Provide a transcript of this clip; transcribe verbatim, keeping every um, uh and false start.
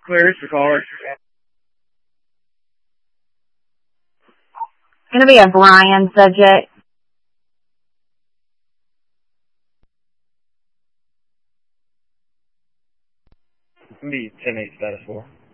Clears for caller. It's going to be a Brian subject. Be ten eight status four.